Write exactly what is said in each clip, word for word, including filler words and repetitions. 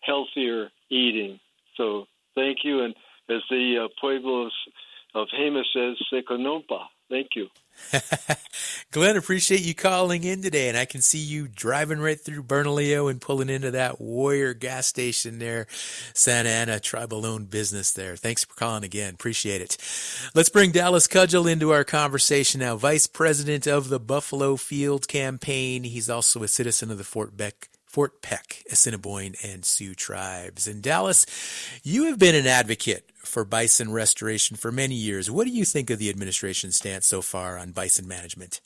healthier eating. So thank you. And as the uh, Pueblo of Jemez says, Seconompa. Thank you. Glenn, appreciate you calling in today, and I can see you driving right through Bernalillo and pulling into that Warrior gas station there, Santa Ana, tribal-owned business there. Thanks for calling again. Appreciate it. Let's bring Dallas Cudgel into our conversation now, Vice President of the Buffalo Field Campaign. He's also a citizen of the Fort Beck Fort Peck, Assiniboine, and Sioux tribes. And Dallas, you have been an advocate for bison restoration for many years. What do you think of the administration's stance so far on bison management?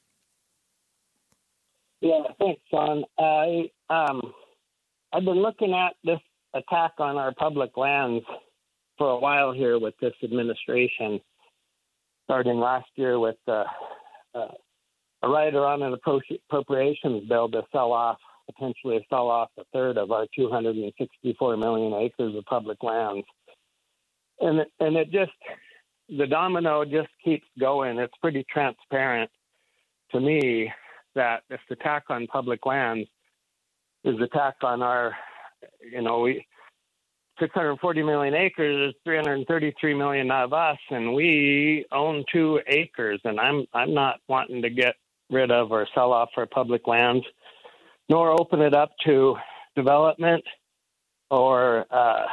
Yeah, thanks, Sean. I um, I've been looking at this attack on our public lands for a while here with this administration, starting last year with uh, uh, a rider on an appropriations bill to sell off potentially sell off a third of our two hundred sixty-four million acres of public lands. And it, and it just, the domino just keeps going. It's pretty transparent to me that this attack on public lands is attack on our, you know, we six hundred forty million acres is three hundred thirty-three million of us, and we own two acres. And I'm I'm not wanting to get rid of or sell off our public lands, nor open it up to development or uh,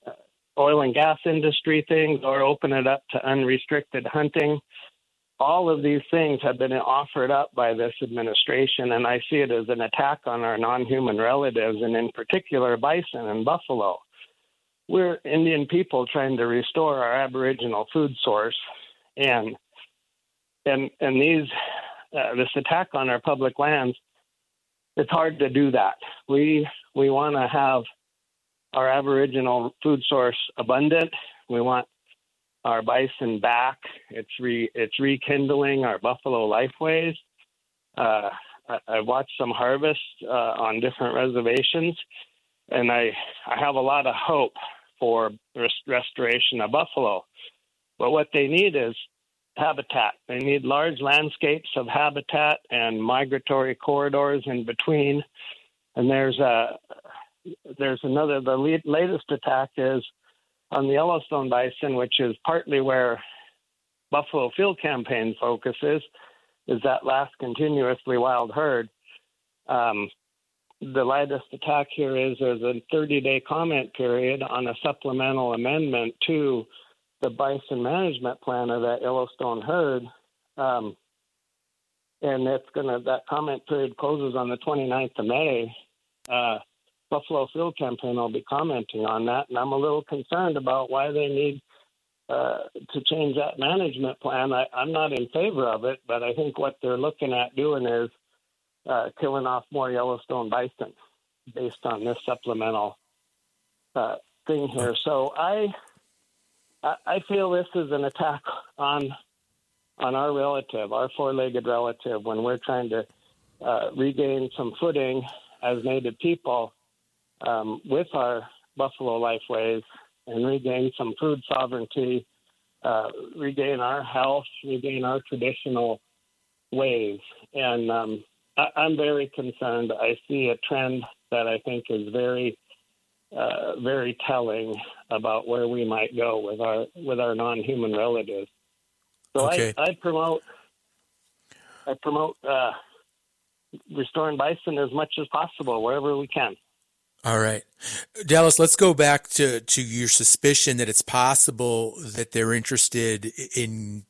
oil and gas industry things, or open it up to unrestricted hunting. All of these things have been offered up by this administration, and I see it as an attack on our non-human relatives, and in particular bison and buffalo. We're Indian people trying to restore our Aboriginal food source, and and and these uh, this attack on our public lands, it's hard to do that. We we want to have our Aboriginal food source abundant. We want our bison back. It's re it's rekindling our buffalo lifeways. Uh, I, I watched some harvests uh, on different reservations, and I I have a lot of hope for rest- restoration of buffalo. But what they need is habitat. They need large landscapes of habitat and migratory corridors in between. And there's a there's another. The lead, latest attack is on the Yellowstone bison, which is partly where Buffalo Field Campaign focuses, is that last continuously wild herd. Um, the latest attack here is there's a thirty-day comment period on a supplemental amendment to the bison management plan of that Yellowstone herd. Um, and it's gonna that comment period closes on the twenty-ninth of May. Uh, Buffalo Field Campaign will be commenting on that, and I'm a little concerned about why they need uh, to change that management plan. I, I'm not in favor of it, but I think what they're looking at doing is uh, killing off more Yellowstone bison based on this supplemental uh, thing here. So I, I feel this is an attack on on our relative, our four-legged relative, when we're trying to uh, regain some footing as Native people Um, with our buffalo lifeways and regain some food sovereignty, uh, regain our health, regain our traditional ways. And um, I, I'm very concerned. I see a trend that I think is very, uh, very telling about where we might go with our with our non-human relatives. So okay. I, I promote I promote uh, restoring bison as much as possible wherever we can. All right. Dallas, let's go back to, to your suspicion that it's possible that they're interested in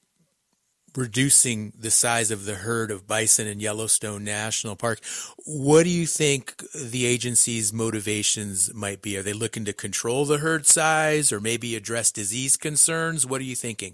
reducing the size of the herd of bison in Yellowstone National Park. What do you think the agency's motivations might be? Are they looking to control the herd size or maybe address disease concerns? What are you thinking?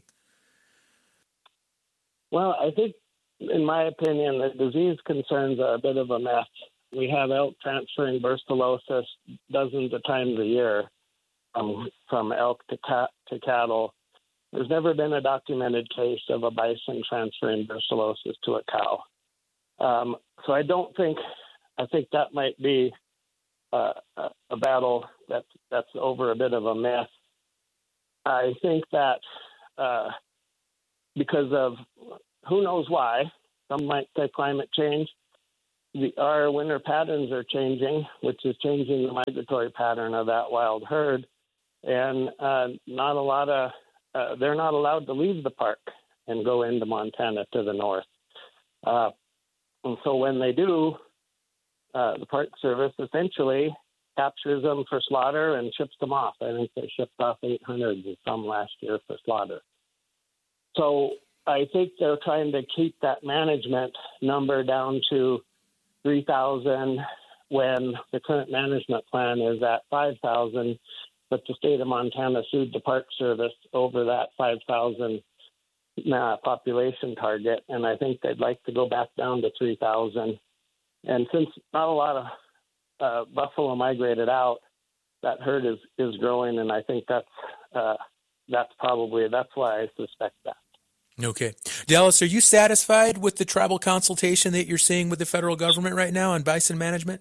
Well, I think, in my opinion, the disease concerns are a bit of a mess. We have elk transferring brucellosis dozens of times a year, um, from elk to cat to cattle. There's never been a documented case of a bison transferring brucellosis to a cow. Um, so I don't think, I think that might be uh, a, a battle that's, that's over a bit of a myth. I think that uh, because of who knows why, some might say climate change, the, our winter patterns are changing, which is changing the migratory pattern of that wild herd. And uh, not a lot of, uh, they're not allowed to leave the park and go into Montana to the north. Uh, and so when they do, uh, the Park Service essentially captures them for slaughter and ships them off. I think they shipped off eight hundred and some last year for slaughter. So I think they're trying to keep that management number down to three thousand when the current management plan is at five thousand, but the state of Montana sued the Park Service over that five thousand uh, population target, and I think they'd like to go back down to three thousand. And since not a lot of uh, buffalo migrated out, that herd is, is growing, and I think that's uh, that's probably, that's why I suspect that. Okay. Dallas, are you satisfied with the tribal consultation that you're seeing with the federal government right now on bison management?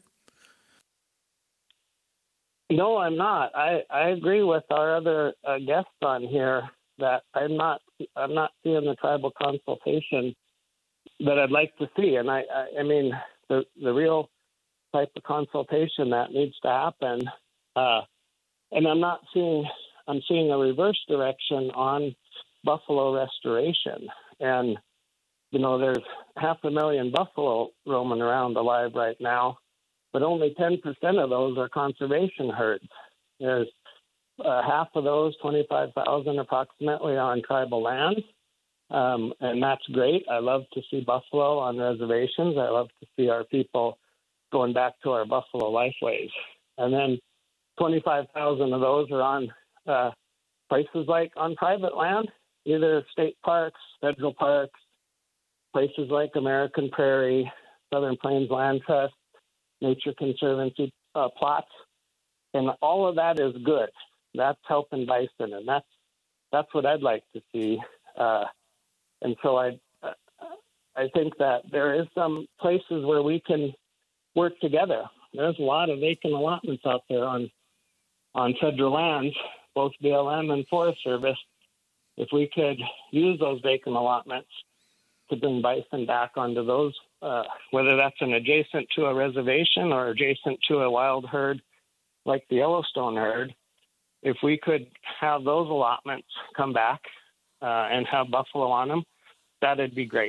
No, I'm not. I, I agree with our other uh, guests on here that I'm not I'm not seeing the tribal consultation that I'd like to see. And I, I, I mean, the the real type of consultation that needs to happen. Uh, and I'm not seeing, I'm seeing a reverse direction on buffalo restoration. And, you know, there's half a million buffalo roaming around alive right now, but only ten percent of those are conservation herds. There's uh, half of those, twenty-five thousand approximately, on tribal land. Um, and that's great. I love to see buffalo on reservations. I love to see our people going back to our buffalo lifeways. And then twenty-five thousand of those are on uh, places like on private land, either state parks, federal parks, places like American Prairie, Southern Plains Land Trust, Nature Conservancy uh, plots. And all of that is good. That's helping bison, and that's that's what I'd like to see. Uh, and so I, uh, I think that there is some places where we can work together. There's a lot of vacant allotments out there on on federal lands, both B L M and Forest Service. If we could use those vacant allotments to bring bison back onto those, uh, whether that's an adjacent to a reservation or adjacent to a wild herd like the Yellowstone herd, if we could have those allotments come back uh, and have buffalo on them, that'd be great.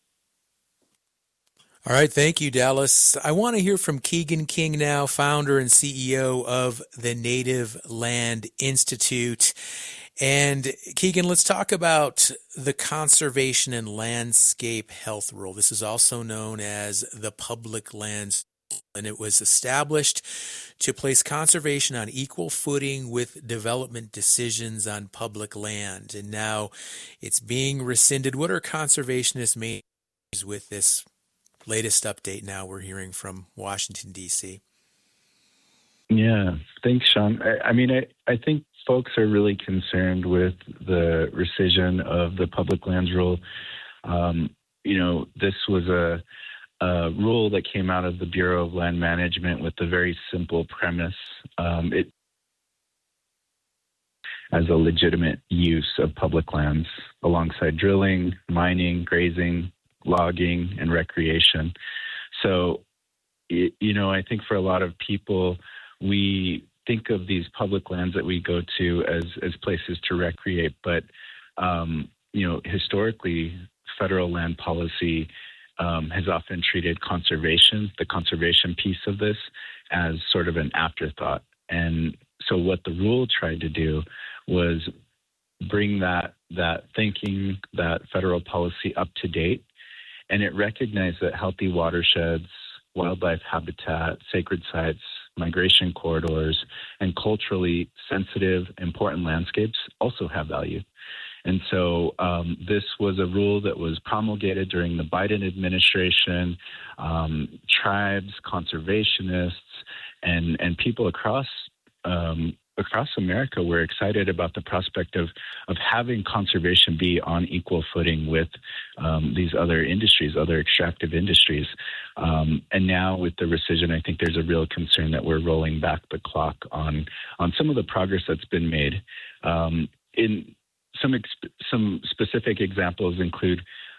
All right. Thank you, Dallas. I want to hear from Keegan King now, founder and C E O of the Native Land Institute. And Keegan, let's talk about the Conservation and Landscape Health Rule. This is also known as the Public Lands, and it was established to place conservation on equal footing with development decisions on public land. And now it's being rescinded. What are conservationists' main issues with this latest update now we're hearing from Washington, D C? Yeah, thanks, Sean. I, I mean, I, I think folks are really concerned with the rescission of the public lands rule. Um, you know, this was a, a rule that came out of the Bureau of Land Management with a very simple premise. Um, it as a legitimate use of public lands alongside drilling, mining, grazing, logging, and recreation. So, it, you know, I think for a lot of people, we think of these public lands that we go to as, as places to recreate, but, um, you know, historically, federal land policy um, has often treated conservation, the conservation piece of this, as sort of an afterthought. And so what the rule tried to do was bring that that thinking, that federal policy up to date, and it recognized that healthy watersheds, wildlife habitat, sacred sites, migration corridors, and culturally sensitive, important landscapes also have value. And so um, this was a rule that was promulgated during the Biden administration. Um, tribes, conservationists, and, and people across um, across America were excited about the prospect of, of having conservation be on equal footing with um, these other industries, other extractive industries. Um, and now with the rescission, I think there's a real concern that we're rolling back the clock on, on some of the progress that's been made. Um, in some, ex- some specific examples include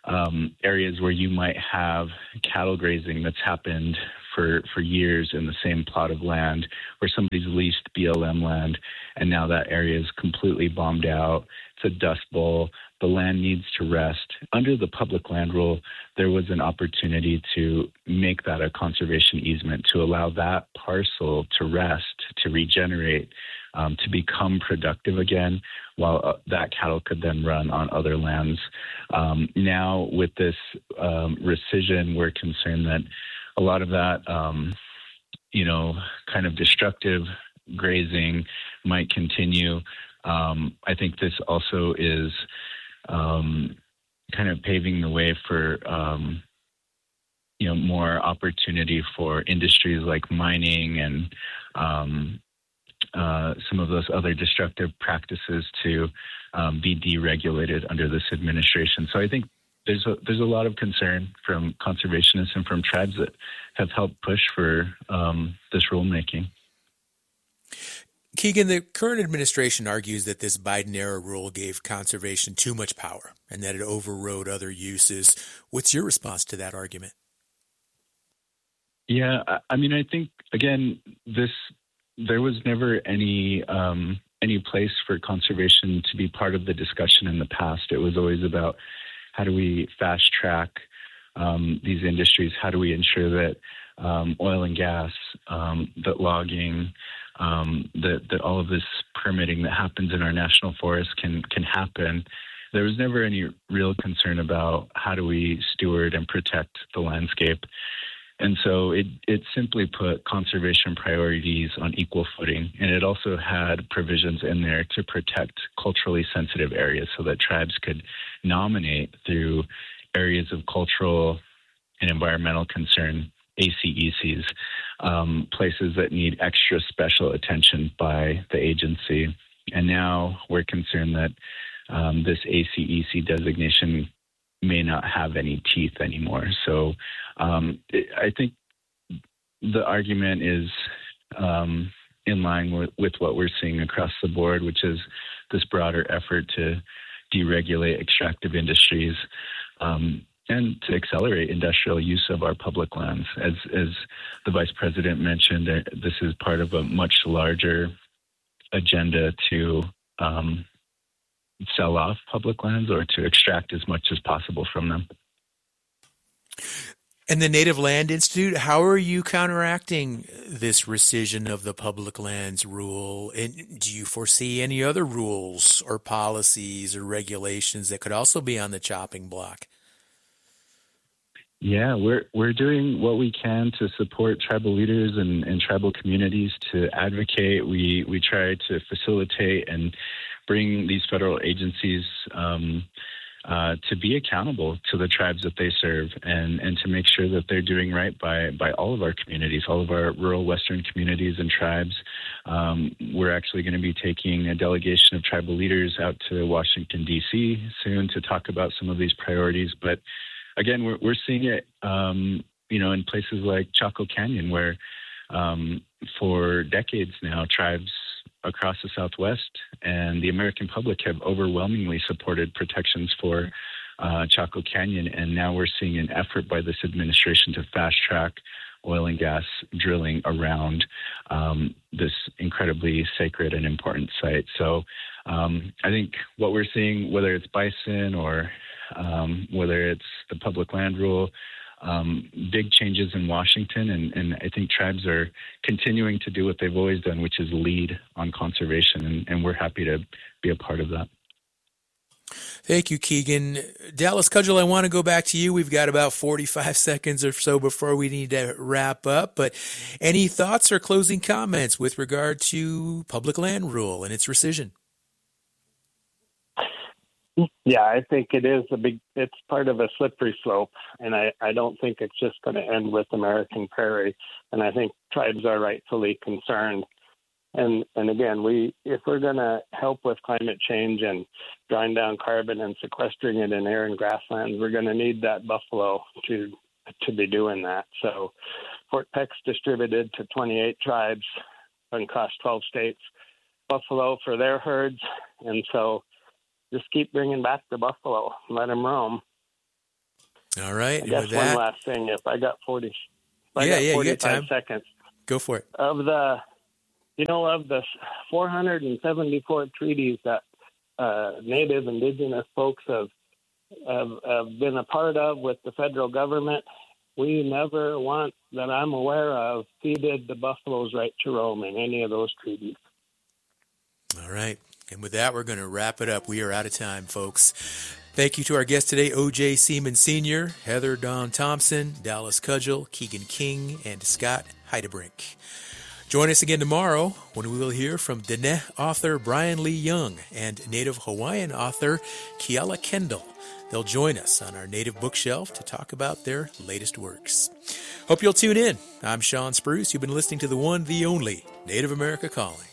um, areas where you might have cattle grazing that's happened for, for years in the same plot of land, where somebody's leased B L M land, and now that area is completely bombed out. It's a dust bowl. The land needs to rest. Under the public land rule, there was an opportunity to make that a conservation easement, to allow that parcel to rest, to regenerate, um, to become productive again, while uh, that cattle could then run on other lands. Um, now, with this um, rescission, we're concerned that a lot of that, um, you know, kind of destructive grazing might continue. Um, I think this also is um, kind of paving the way for, um, you know, more opportunity for industries like mining and um, uh, some of those other destructive practices to um, be deregulated under this administration. So I think there's a, there's a lot of concern from conservationists and from tribes that have helped push for um, this rulemaking. Keegan, the current administration argues that this Biden-era rule gave conservation too much power and that it overrode other uses. What's your response to that argument? Yeah, I mean, I think, again, this there was never any um, any place for conservation to be part of the discussion in the past. It was always about how do we fast track um, these industries? How do we ensure that um, oil and gas, um, that logging, um, that, that all of this permitting that happens in our national forests can can happen? There was never any real concern about how do we steward and protect the landscape. And so it, it simply put conservation priorities on equal footing. And it also had provisions in there to protect culturally sensitive areas so that tribes could nominate through areas of cultural and environmental concern, A C E Cs, um, places that need extra special attention by the agency. And now we're concerned that um, this A C E C designation may not have any teeth anymore. So um, it, I think the argument is um, in line with, with what we're seeing across the board, which is this broader effort to deregulate extractive industries um, and to accelerate industrial use of our public lands. As, as the Vice President mentioned, this is part of a much larger agenda to um, sell off public lands or to extract as much as possible from them. And the Native Land Institute, how are you counteracting this rescission of the public lands rule? And do you foresee any other rules or policies or regulations that could also be on the chopping block? Yeah, we're we're doing what we can to support tribal leaders and, and tribal communities to advocate. We we try to facilitate and bring these federal agencies um, uh, to be accountable to the tribes that they serve, and, and to make sure that they're doing right by by all of our communities, all of our rural Western communities and tribes. Um, we're actually going to be taking a delegation of tribal leaders out to Washington, D C soon to talk about some of these priorities. But again, we're, we're seeing it, um, you know, in places like Chaco Canyon, where um, for decades now, tribes across the Southwest and the American public have overwhelmingly supported protections for uh, Chaco Canyon. And now we're seeing an effort by this administration to fast track oil and gas drilling around um, this incredibly sacred and important site. So um, I think what we're seeing, whether it's bison or um, whether it's the public land rule, Um, big changes in Washington, and, and I think tribes are continuing to do what they've always done, which is lead on conservation, and, and we're happy to be a part of that. Thank you, Keegan. Dallas Cudgel, I want to go back to you. We've got about forty-five seconds or so before we need to wrap up, but any thoughts or closing comments with regard to public land rule and its rescission? Yeah, I think it is a big, it's part of a slippery slope. And I, I don't think it's just going to end with American Prairie. And I think tribes are rightfully concerned. And, and again, we, if we're going to help with climate change and drawing down carbon and sequestering it in air and grasslands, we're going to need that buffalo to, to be doing that. So Fort Peck's distributed to twenty-eight tribes across twelve states, buffalo for their herds. And so just keep bringing back the buffalo, let them roam. All right. I And guess with one that, last thing. If I got forty, if I Yeah, got yeah, you got forty-five time. seconds go for it. of the, you know, of the four hundred seventy-four treaties that uh, Native Indigenous folks have, have have been a part of with the federal government, we never once that I'm aware of ceded the buffalo's right to roam in any of those treaties. All right. And with that, we're going to wrap it up. We are out of time, folks. Thank you to our guests today, O J. Seaman Senior, Heather Dawn Thompson, Dallas Cudgel, Keegan King, and Scott Heidebrink. Join us again tomorrow when we will hear from Dene author Brian Lee Young and Native Hawaiian author Keala Kendall. They'll join us on our Native Bookshelf to talk about their latest works. Hope you'll tune in. I'm Sean Spruce. You've been listening to the one, the only Native America Calling.